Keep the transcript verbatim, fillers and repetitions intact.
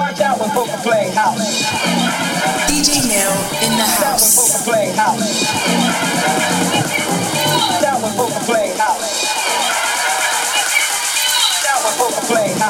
Watch out when folk are playing house. D J Mel in the Watch out when house. folk are playing house.